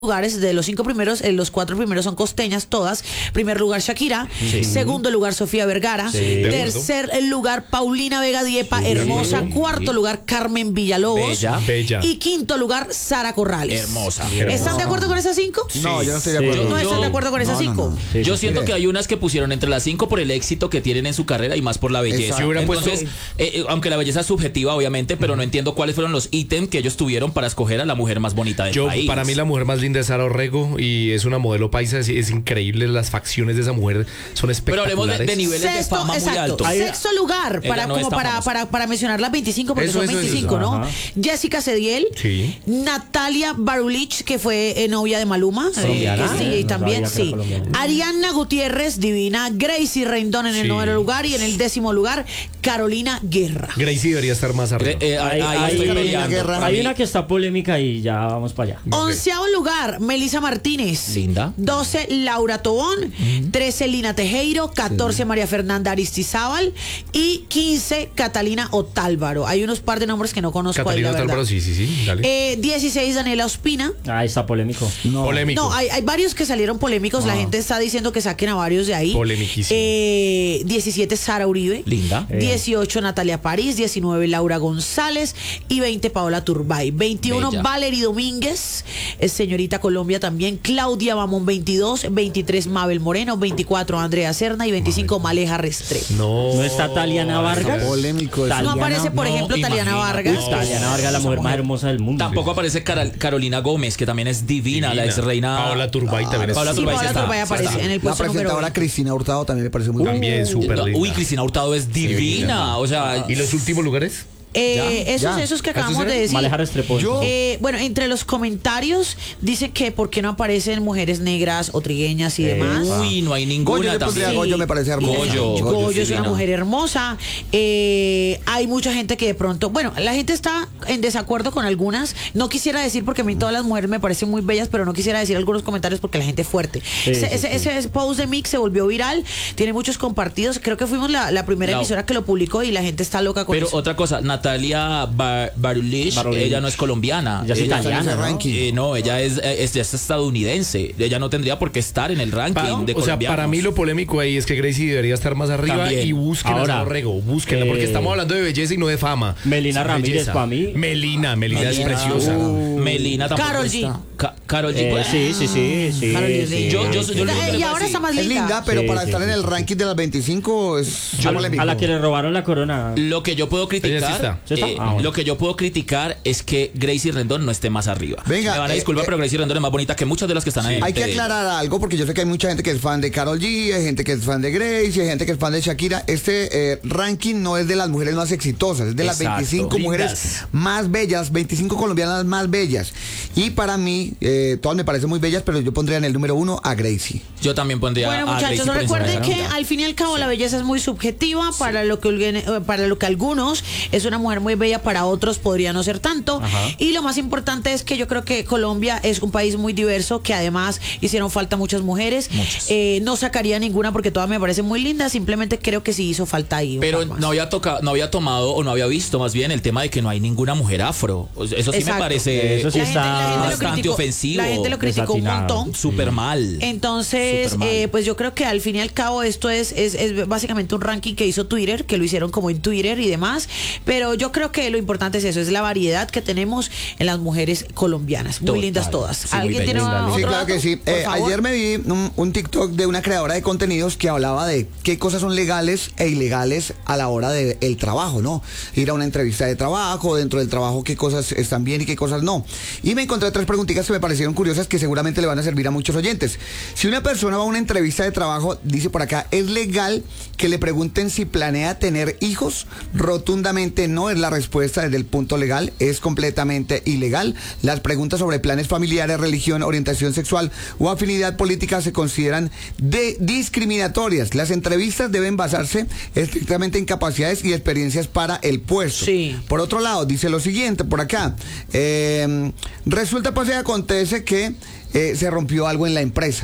lugares de los 5 primeros, los 4 primeros son costeñas todas. Primer lugar Shakira, segundo lugar Sofía Vergara, tercer lugar Paulina Vega Diepa, hermosa, cuarto lugar Carmen Villalobos, Bella. y quinto lugar Sara Corrales. Hermosa. ¿Están de acuerdo con esas 5? No, yo no estoy de acuerdo. ¿No están de acuerdo con esas 5? Yo siento que hay unas que pusieron entre las 5 por el éxito que tienen en su carrera y más por la belleza. Yo hubiera Entonces, aunque la belleza es subjetiva, obviamente, pero no entiendo cuáles fueron los ítems que ellos tuvieron para escoger a la mujer más bonita del país. Para mí la mujer más linda es Sara Orrego y es una modelo paisa, es increíble, las facciones de esa mujer son Pero espectaculares. hablemos de niveles de fama muy altos. Sexto lugar, para mencionar las 25, porque son 25, ¿no? Ajá. Jessica Cediel, Sí. Natalia Barulich, que fue novia de Maluma, ¿Colombiana? sí, No también, sabía que era sí. colombiana. Ariana Gutiérrez, divina. Gracie Rendón en el Sí. 9º lugar, y en el 10º lugar, Carolina Guerra. Gracie debería estar más arriba. Ahí estoy peleando. Guerra. Para Hay mí, una que está polémica y ya vamos para allá. 11º lugar, Melissa Martínez. Linda. 12, Laura Tobón. 13, Lina Tejero. 14, María Fernanda Aristizábal. Y 15, Catalina Otálvaro. Hay unos par de nombres que no conozco ahí, Catalina la verdad. Otálvaro, sí, dale. 16, Daniela Ospina. Ah, está polémico. Polémico. No, hay varios que salieron polémicos. La gente está diciendo que saquen a varios de ahí. Polemiquísimo. 17, Sara Uribe. linda. 18, Natalia París. 19, Laura González. Y 20, Paola Turbay. 21, Bella. Valery Domínguez. Señorita Colombia también. Claudia Bamón, 22. 23, Mabel Moreno. 24, Andrea Serna. Y 25, Maleja Restrepo. ¿No está Taliana Vargas? Polémico eso. No Taliana, aparece, por no, ejemplo, Taliana imagínate. Vargas. Taliana Vargas, la mujer más hermosa del mundo. Tampoco aparece Carolina Gómez, que también es divina. La ex reina. Paola Turbay también es. Paola Sí, Turbay Paola está, Turbay sí aparece está. en el La puesto número presentadora 20. Cristina Hurtado también me parece muy bien. También súper linda. Uy, Cristina Hurtado es divina. O sea, ¿Y los últimos lugares? Esos que acabamos de decir. Maleja Restrepo. Bueno, entre los comentarios dice que por qué no aparecen mujeres negras o trigueñas y demás. uy, no hay Goyo, ninguna le pondría también. Goyo, me parece hermoso. Goyo, Es una divina. mujer hermosa. Hay mucha gente que de pronto, bueno, la gente está en desacuerdo con algunas. No quisiera decir porque a mí todas las mujeres me parecen muy bellas, pero no quisiera decir algunos comentarios porque la gente es fuerte. Ese post de Mix se volvió viral, tiene muchos compartidos. Creo que fuimos la primera emisora que lo publicó y la gente está loca con Pero eso. otra cosa, Natalia Barulich, ella no es colombiana. Ella es italiana, ¿no? ranking. No, ella es estadounidense. Ella no tendría por qué estar en el ranking de O sea, colombianos. para mí lo polémico ahí es que Gracie debería estar más arriba. También. Y busquen a Ahora, Sara Orrego, búsquenla, porque estamos hablando de belleza y no de fama. Melina Es Ramírez, belleza. para mí. Melina es preciosa. Melina tampoco Karol G. está. Karol G. pues, Sí. Carol G. sí. Yo lo único que le Y puedo ahora decir- está más Es linda, pero Sí, para sí, estar sí, en el sí. ranking de las 25 es polémico. A la que le robaron la corona. Lo que yo puedo Ella sí criticar, está. ¿Sí está? Ah, bueno. lo que yo puedo criticar es que Gracie Rendón no esté más arriba. Venga, Me van a disculpar, pero Gracie Rendón es más bonita que muchas de las que están ahí. Hay que aclarar algo porque yo sé que hay mucha gente que es fan de Karol G, hay gente que es fan de Gracie, hay gente que es fan de Shakira. Este ranking no es de las mujeres más exitosas, es de las Exacto. 25 mujeres Lindas. más bellas, 25 colombianas más bellas. Y para mí, todas me parecen muy bellas, pero yo pondría en el número 1 a Gracie. Yo también pondría Bueno, a muchachos, Gracie por encima recuerden de que Shakira. al fin y al cabo la belleza es muy subjetiva. Para lo que algunos es una mujer muy bella, para otros podría no ser tanto. Y lo más importante es que yo creo que Colombia es un país muy diverso, que además hicieron falta muchas mujeres. Muchas. No sacaría ninguna porque todas me parecen muy lindas. Simplemente creo que sí hizo falta ahí. un Pero par más. no había tomado o no había visto más bien el tema de que no hay ninguna mujer afro. O sea, eso sí Exacto. me parece Eso sí La gente- la gente lo bastante criticó- ofensivo. La gente lo criticó un Desatinado. montón. Súper mal. Entonces, Súper mal. pues yo creo que al fin y al cabo esto es básicamente un ranking que hizo Twitter, que lo hicieron como en Twitter y demás, pero yo creo que lo importante es eso, es la variedad que tenemos en las mujeres colombianas, muy Total. lindas todas. Sí, muy ¿Alguien tiene bellas. otro Sí, claro dato? que sí. Por favor. Ayer me vi un TikTok de una creadora de contenidos que hablaba de qué cosas son legales e ilegales a la hora del trabajo, ¿no? Ir a una entrevista de trabajo, dentro del trabajo qué cosas están bien y qué cosas no. Y me encontré 3 preguntitas que me parecieron curiosas que seguramente le van a servir a muchos oyentes. Si una persona va a una entrevista de trabajo, dice por acá, ¿es legal que le pregunten si planea tener hijos? Rotundamente no es la respuesta desde el punto legal, es completamente ilegal. Las preguntas sobre planes familiares, religión, orientación sexual o afinidad política se consideran discriminatorias. Las entrevistas deben basarse estrictamente en capacidades y experiencias para el puesto. Sí. Por otro lado, dice lo siguiente por acá. Resulta, pues, y acontece que se rompió algo en la empresa.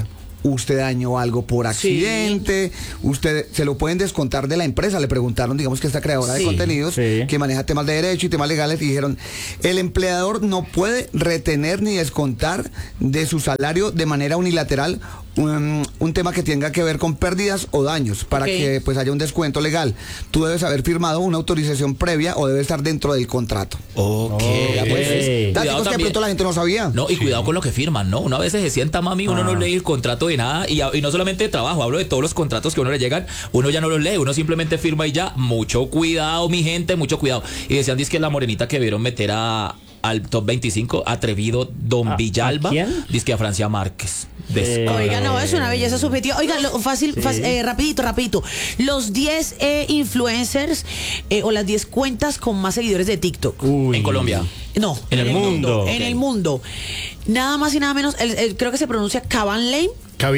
usted dañó algo por accidente, usted se lo pueden descontar de la empresa. Le preguntaron, digamos que esta creadora de contenidos que maneja temas de derecho y temas legales, y dijeron, el empleador no puede retener ni descontar de su salario de manera unilateral un tema que tenga que ver con pérdidas o daños para que pues haya un descuento legal. Tú debes haber firmado una autorización previa o debe estar dentro del contrato. Ok. Tácticos que de pronto la gente no sabía. No, y cuidado con lo que firman, ¿no? Una vez se sienta, mami, uno no lee el contrato de nada, y no solamente de trabajo, hablo de todos los contratos que a uno le llegan, uno ya no los lee, uno simplemente firma y ya. Mucho cuidado, mi gente, mucho cuidado. Y decían, dice que la morenita que vieron meter al top 25, atrevido Don Villalba, dice que a Francia Márquez. Oiga, no, es una belleza subjetiva. Oiga, rapidito. Los 10 influencers o las 10 cuentas con más seguidores de TikTok. En Colombia. No, en el mundo. En el mundo. Nada más y nada menos, creo que se pronuncia Kevin Lame.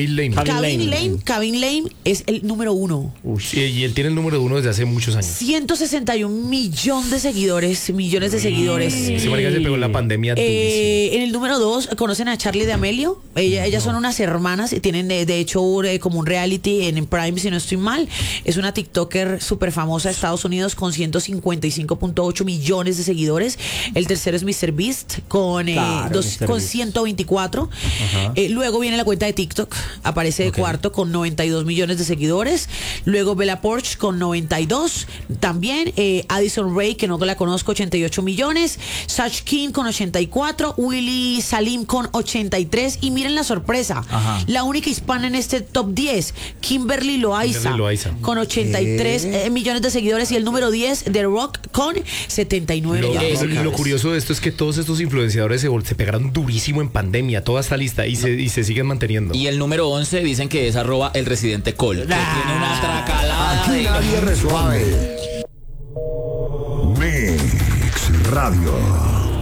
Kevin Lame es el número 1. Y él tiene el número 1 desde hace muchos años. 161 millones de seguidores. Ese marica se pegó en la pandemia durísimo. En el número 2, ¿conocen a Charlie D'Amelio? Ellas son unas hermanas y tienen de hecho como un reality en Prime, si no estoy mal. Es una TikToker súper famosa de Estados Unidos con 155.8 millones de seguidores. El tercero es MrBeast con 124. Luego viene la cuenta de TikTok, aparece de cuarto con 92 millones de seguidores. Luego Bella Poarch con 92. También Addison Rae, que no la conozco, 88 millones. Sach King con 84. Willy Salim con 83. Y miren la sorpresa, la única hispana en este top 10, Kimberly Loaiza con 83 millones de seguidores. Y el número 10, The Rock, con 79 millones de seguidores. Lo curioso de esto es que todos estos influenciadores se pegaron durísimo en pandemia, toda esta lista, y se siguen manteniendo. Y el número 11 dicen que es @elresidentecol, que tiene una tracalada. Aquí nadie resuelve. Mix Radio.